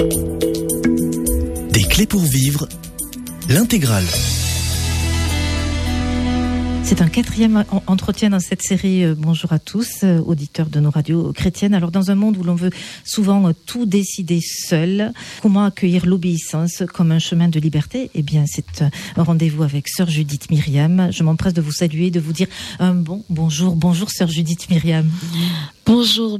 Des clés pour vivre, l'intégrale. C'est un 4e entretien dans cette série. Bonjour à tous, auditeurs de nos radios chrétiennes. Alors, dans un monde où l'on veut souvent tout décider seul, comment accueillir l'obéissance comme un chemin de liberté ? Eh bien, c'est un rendez-vous avec Sœur Judith Myriam. Je m'empresse de vous saluer, de vous dire un bonjour, Sœur Judith Myriam. Bonjour.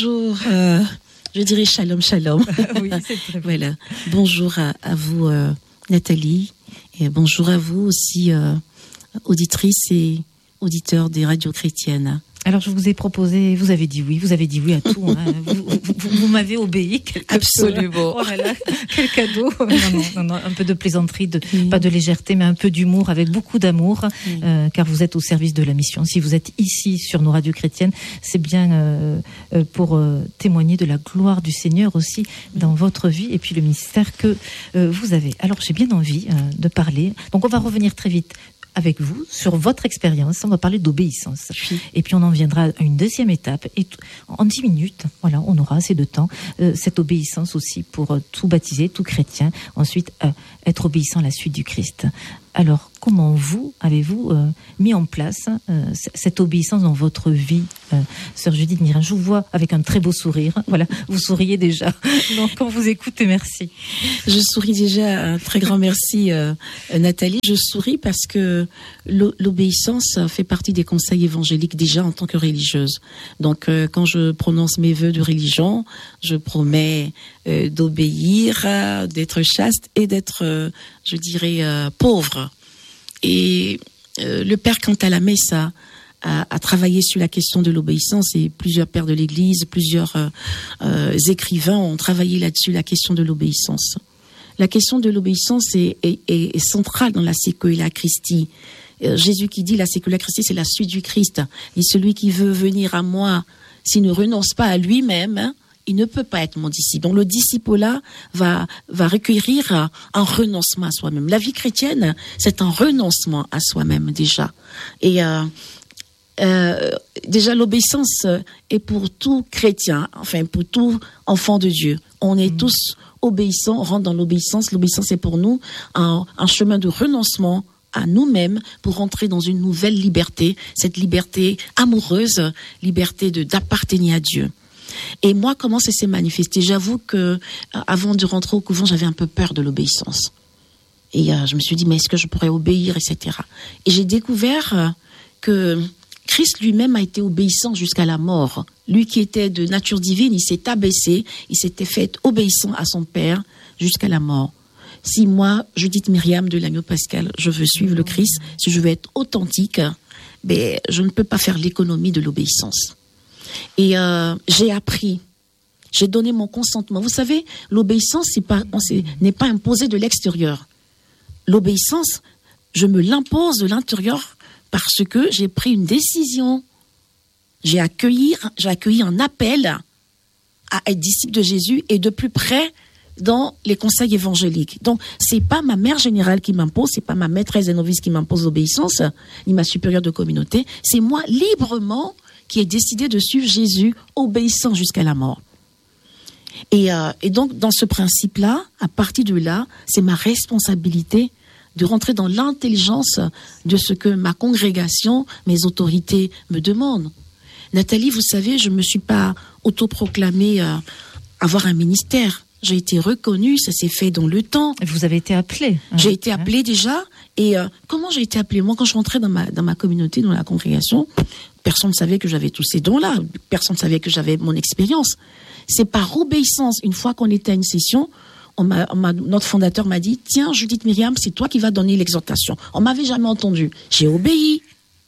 Je dirais shalom. Oui, c'est très bien. Voilà. Bonjour à vous, Nathalie, et bonjour à vous aussi, auditrices et auditeurs des radios chrétiennes. Alors, je vous ai proposé, vous avez dit oui à tout. Hein. Vous m'avez obéi. Absolument. Oh là là, quel cadeau. Non, un peu de plaisanterie, pas de légèreté, mais un peu d'humour, avec beaucoup d'amour, car vous êtes au service de la mission. Si vous êtes ici sur nos radios chrétiennes, c'est bien pour témoigner de la gloire du Seigneur aussi dans votre vie et puis le ministère que vous avez. Alors, j'ai bien envie de parler. Donc, on va revenir très vite avec vous sur votre expérience. On va parler d'obéissance. Oui. Et puis on en viendra à une deuxième étape. Et en 10 minutes, voilà, on aura assez de temps. Cette obéissance aussi pour tout baptisé, tout chrétien. Ensuite, être obéissant à la suite du Christ. Alors, comment avez-vous mis en place cette obéissance dans votre vie, Sœur Judith Myriam ? Je vous vois avec un très beau sourire. Voilà, vous souriez déjà. Donc, on vous écoute et merci. Je souris déjà, un très grand merci, Nathalie. Je souris parce que l'obéissance fait partie des conseils évangéliques déjà en tant que religieuse. Donc, quand je prononce mes vœux de religion, je promets d'obéir, d'être chaste et d'être, je dirais, pauvre. Et le père, quant à la messe, a travaillé sur la question de l'obéissance, et plusieurs pères de l'Église, plusieurs écrivains ont travaillé là-dessus, la question de l'obéissance. La question de l'obéissance est centrale dans la Sequela Christi. Jésus qui dit la Sequela Christi, c'est la suite du Christ. Et celui qui veut venir à moi, s'il ne renonce pas à lui-même, il ne peut pas être mon disciple. Donc le disciple-là va recueillir un renoncement à soi-même. La vie chrétienne, c'est un renoncement à soi-même déjà. Et déjà l'obéissance est pour tout chrétien, enfin pour tout enfant de Dieu. On est tous obéissants, on rentre dans l'obéissance. L'obéissance est pour nous un chemin de renoncement à nous-mêmes pour rentrer dans une nouvelle liberté, cette liberté amoureuse, liberté d'appartenir à Dieu. Et moi, comment ça s'est manifesté ? J'avoue que avant de rentrer au couvent, j'avais un peu peur de l'obéissance. Et je me suis dit, mais est-ce que je pourrais obéir, etc. Et j'ai découvert que Christ lui-même a été obéissant jusqu'à la mort. Lui qui était de nature divine, il s'est abaissé, il s'était fait obéissant à son Père jusqu'à la mort. Si moi, Judith Myriam de l'Agneau Pascal, je veux suivre le Christ, si je veux être authentique, ben, je ne peux pas faire l'économie de l'obéissance. Et j'ai appris, j'ai donné mon consentement. Vous savez, l'obéissance n'est pas imposée de l'extérieur. L'obéissance, je me l'impose de l'intérieur parce que j'ai pris une décision. J'ai accueilli un appel à être disciple de Jésus et de plus près dans les conseils évangéliques. Donc, c'est pas ma mère générale qui m'impose, c'est pas ma maîtresse des novices qui m'impose l'obéissance, ni ma supérieure de communauté. C'est moi, librement, qui ai décidé de suivre Jésus, obéissant jusqu'à la mort. Et donc, dans ce principe-là, à partir de là, c'est ma responsabilité de rentrer dans l'intelligence de ce que ma congrégation, mes autorités me demandent. Nathalie, vous savez, je ne me suis pas autoproclamée avoir un ministère. J'ai été reconnue, ça s'est fait dans le temps. Vous avez été appelée. J'ai été appelée déjà. Et comment j'ai été appelée ? Moi, quand je rentrais dans ma communauté, dans la congrégation, personne ne savait que j'avais tous ces dons-là. Personne ne savait que j'avais mon expérience. C'est par obéissance. Une fois qu'on était à une session, notre fondateur m'a dit, tiens, Judith Myriam, c'est toi qui vas donner l'exhortation. On m'avait jamais entendu. J'ai obéi.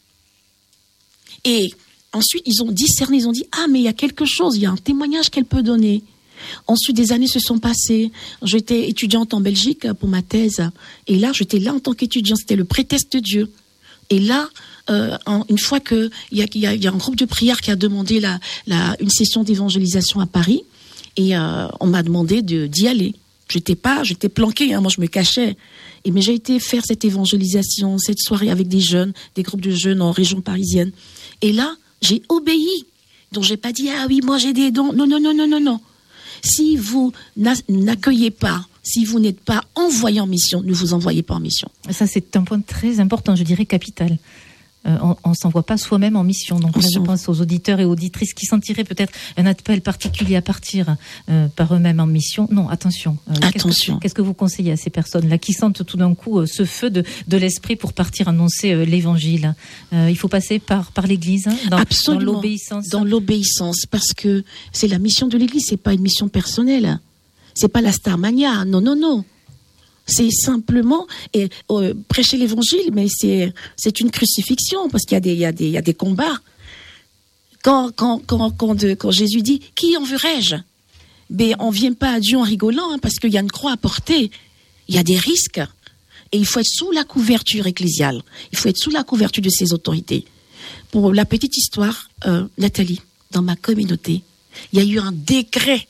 Et ensuite, ils ont discerné, ils ont dit, ah, mais il y a quelque chose, il y a un témoignage qu'elle peut donner. Ensuite, des années se sont passées. J'étais étudiante en Belgique pour ma thèse. Et là, j'étais là en tant qu'étudiante. C'était le prétexte de Dieu. Et là, une fois qu'il y a un groupe de prière qui a demandé une session d'évangélisation à Paris, et on m'a demandé d'y aller. J'étais planquée, hein, moi je me cachais. Mais j'ai été faire cette évangélisation, cette soirée avec des jeunes, des groupes de jeunes en région parisienne. Et là, j'ai obéi. Donc j'ai pas dit, ah oui, moi j'ai des dons. Non. Si vous n'accueillez pas, si vous n'êtes pas envoyé en mission, ne vous envoyez pas en mission. Ça, c'est un point très important, je dirais capital. On s'envoie pas soi-même en mission. Donc là, je pense aux auditeurs et auditrices qui sentiraient peut-être un appel particulier à partir par eux-mêmes en mission. Non, attention. Qu'est-ce que vous conseillez à ces personnes-là qui sentent tout d'un coup ce feu de l'esprit pour partir annoncer l'évangile? Il faut passer par l'Église, dans l'obéissance. Dans l'obéissance, parce que c'est la mission de l'Église, c'est pas une mission personnelle. C'est pas la Starmania. Non. C'est simplement prêcher l'évangile, mais c'est une crucifixion parce qu'il y a des combats. Quand Jésus dit qui enverrai-je, mais on vient pas à Dieu en rigolant parce qu'il y a une croix à porter. Il y a des risques et il faut être sous la couverture ecclésiale. Il faut être sous la couverture de ses autorités. Pour la petite histoire, Nathalie, dans ma communauté, il y a eu un décret.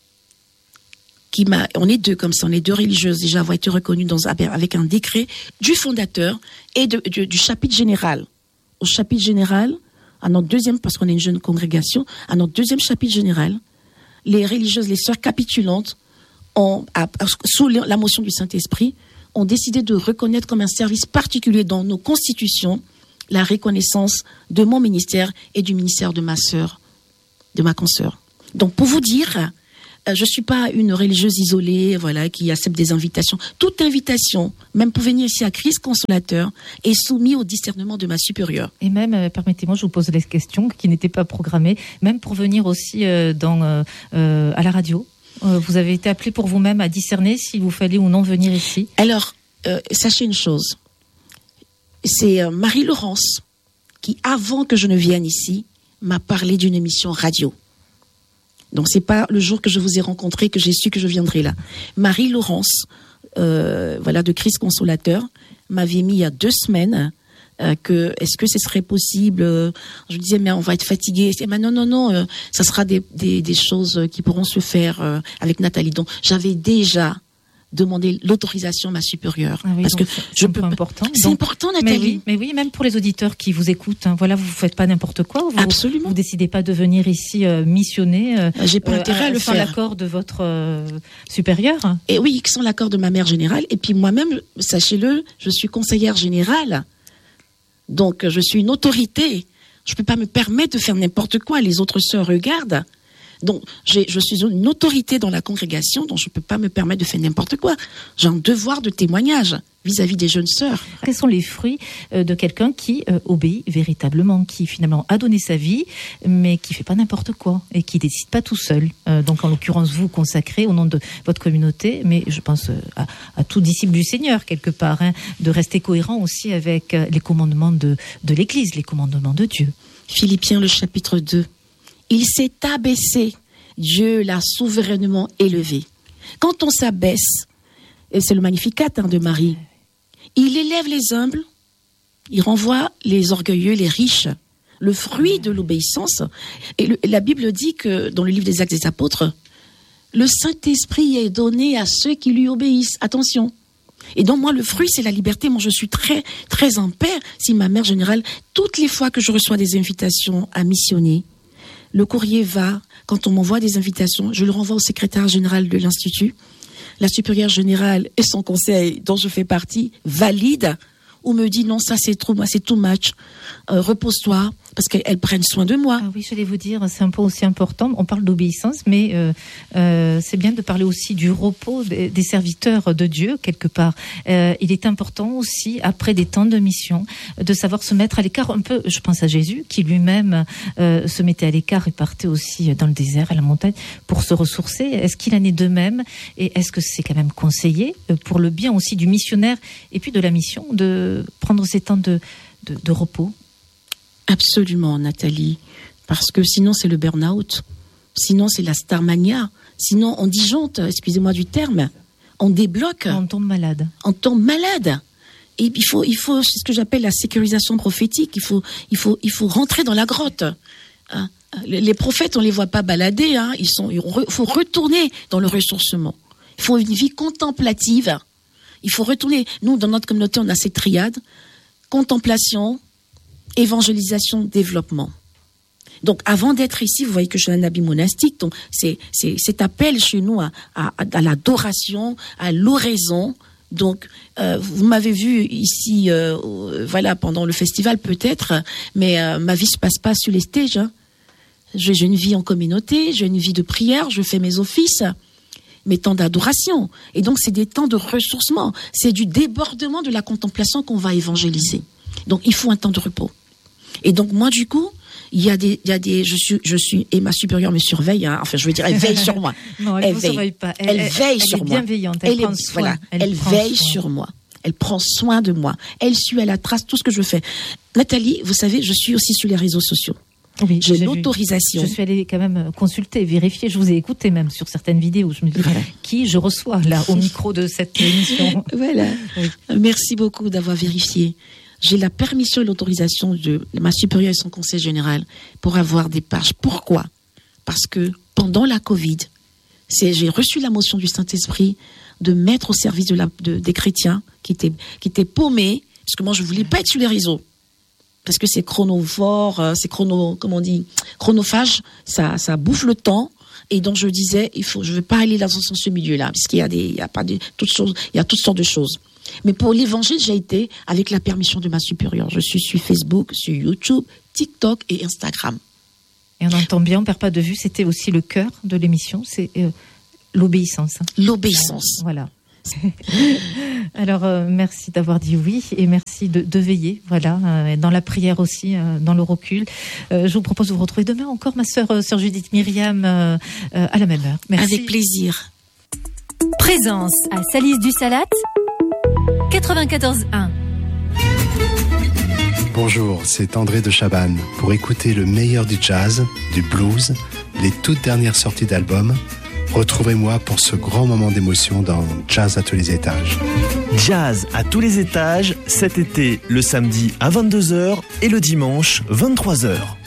On est deux comme ça, on est deux religieuses déjà avoir été reconnues avec un décret du fondateur et du chapitre général. Au chapitre général, à notre deuxième, parce qu'on est une jeune congrégation, à notre deuxième chapitre général, les religieuses, les sœurs capitulantes, sous la motion du Saint-Esprit, ont décidé de reconnaître comme un service particulier dans nos constitutions la reconnaissance de mon ministère et du ministère de ma sœur, de ma consoeur. Donc pour vous dire, je suis pas une religieuse isolée, voilà, qui accepte des invitations. Toute invitation, même pour venir ici à Christ Consolateur, est soumise au discernement de ma supérieure. Et même, permettez-moi, je vous pose des questions qui n'étaient pas programmées, même pour venir aussi à la radio. Vous avez été appelé pour vous-même à discerner s'il vous fallait ou non venir ici. Alors, sachez une chose. C'est Marie-Laurence qui, avant que je ne vienne ici, m'a parlé d'une émission radio. Donc c'est pas le jour que je vous ai rencontré que j'ai su que je viendrais là. Marie-Laurence, de Christ Consolateur, m'avait mis il y a 2 semaines est-ce que ce serait possible. Je disais mais on va être fatigué. Non, ça sera des choses qui pourront se faire avec Nathalie. Donc j'avais déjà demander l'autorisation à ma supérieure. Ah oui, parce que c'est important. C'est important, Nathalie. Mais oui, même pour les auditeurs qui vous écoutent. Voilà, vous faites pas n'importe quoi. Absolument. Vous décidez pas de venir ici missionner. J'ai pas intérêt à le faire. Sans l'accord de votre supérieur. Et oui, sans l'accord de ma mère générale. Et puis moi-même, sachez-le, je suis conseillère générale. Donc je suis une autorité. Je peux pas me permettre de faire n'importe quoi. Les autres sœurs regardent. Donc, je suis une autorité dans la congrégation, donc je ne peux pas me permettre de faire n'importe quoi. J'ai un devoir de témoignage vis-à-vis des jeunes sœurs. Quels sont les fruits de quelqu'un qui obéit véritablement, qui finalement a donné sa vie, mais qui ne fait pas n'importe quoi et qui ne décide pas tout seul. Donc, en l'occurrence, vous consacrez au nom de votre communauté, mais je pense à tout disciple du Seigneur, quelque part, de rester cohérent aussi avec les commandements de l'Église, les commandements de Dieu. Philippiens, le chapitre 2. Il s'est abaissé, Dieu l'a souverainement élevé. Quand on s'abaisse, et c'est le Magnificat de Marie, il élève les humbles, il renvoie les orgueilleux, les riches, le fruit de l'obéissance. Et la Bible dit que, dans le livre des Actes des Apôtres, le Saint-Esprit est donné à ceux qui lui obéissent. Attention. Et donc moi, le fruit, c'est la liberté. Moi, je suis très, très en paix. Si ma mère générale, toutes les fois que je reçois des invitations à missionner, le courrier va, quand on m'envoie des invitations, je le renvoie au secrétaire général de l'Institut. La supérieure générale et son conseil dont je fais partie valide ou me dit non, ça c'est trop, c'est too much, repose-toi, parce qu'elles prennent soin de moi. Ah oui, j'allais vous dire, c'est un point aussi important. On parle d'obéissance, mais c'est bien de parler aussi du repos des serviteurs de Dieu, quelque part. Il est important aussi, après des temps de mission, de savoir se mettre à l'écart un peu. Je pense à Jésus, qui lui-même se mettait à l'écart et partait aussi dans le désert, à la montagne, pour se ressourcer. Est-ce qu'il en est de même? Et est-ce que c'est quand même conseillé, pour le bien aussi du missionnaire et puis de la mission, de prendre ces temps de repos? Absolument, Nathalie, parce que sinon c'est le burn-out, sinon c'est la starmania, sinon on disjoncte, excusez-moi du terme, on débloque. On tombe malade. On tombe malade. Et il faut, c'est ce que j'appelle la sécurisation prophétique. Il faut rentrer dans la grotte. Hein. Les prophètes, on les voit pas balader. Hein. Il faut retourner dans le ressourcement. Il faut une vie contemplative. Il faut retourner. Nous, dans notre communauté, on a cette triade: contemplation, évangélisation, développement. Donc, avant d'être ici, vous voyez que j'ai un habit monastique. Donc, c'est cet appel chez nous à l'adoration, à l'oraison. Donc, vous m'avez vu ici, voilà, pendant le festival peut-être, mais ma vie se passe pas sur les stages. Hein. J'ai une vie en communauté, j'ai une vie de prière, je fais mes offices, mes temps d'adoration. Et donc, c'est des temps de ressourcement. C'est du débordement de la contemplation qu'on va évangéliser. Donc, il faut un temps de repos. Et donc, moi, du coup, il y a des, je suis, et ma supérieure me surveille, hein, enfin, je veux dire, elle veille sur moi. Non, elle ne vous surveille pas. Elle veille sur moi. Elle est bienveillante, elle prend soin. Voilà, elle veille sur moi. Elle prend soin de moi. Elle suit à la trace tout ce que je fais. Nathalie, vous savez, je suis aussi sur les réseaux sociaux. Oui, j'ai l'autorisation. Je suis allée quand même consulter, vérifier. Je vous ai écouté même sur certaines vidéos. Je me dis, voilà, qui je reçois là au micro de cette émission. Voilà. Oui. Merci beaucoup d'avoir vérifié. J'ai la permission et l'autorisation de ma supérieure et son conseil général pour avoir des pages. Pourquoi ? Parce que pendant la Covid, j'ai reçu la motion du Saint-Esprit de mettre au service des chrétiens qui étaient paumés, parce que moi je voulais pas être sur les réseaux. Parce que c'est chronovore, c'est chronophage, ça bouffe le temps. Et donc je disais, je veux pas aller dans ce milieu-là, puisqu'il y a toutes sortes de choses. Mais pour l'évangile, j'ai été avec la permission de ma supérieure. Je suis sur Facebook, sur YouTube, TikTok et Instagram. Et on entend bien, on perd pas de vue, c'était aussi le cœur de l'émission, c'est l'obéissance. L'obéissance. Voilà. Alors merci d'avoir dit oui et merci de veiller, voilà, dans la prière aussi, dans le recul. Je vous propose de vous retrouver demain encore, ma sœur Judith Myriam, à la même heure. Merci. Avec plaisir. Présence à Salis du Salat 94.1. Bonjour, c'est André de Chabannes. Pour écouter le meilleur du jazz, du blues, les toutes dernières sorties d'albums, retrouvez-moi pour ce grand moment d'émotion dans Jazz à tous les étages. Jazz à tous les étages, cet été, le samedi à 22h et le dimanche 23h.